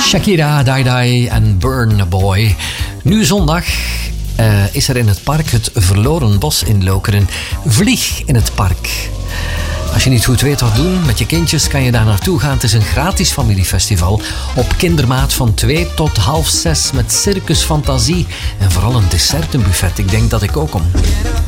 Shakira, Die Die en Burn a Boy. Nu zondag is er in het park het Verloren Bos in Lokeren. Vlieg in het park. Als je niet goed weet wat doen met je kindjes, kan je daar naartoe gaan. Het is een gratis familiefestival op kindermaat van 2 tot 5:30 met circus, fantasie en vooral een dessertenbuffet. Ik denk dat ik ook kom.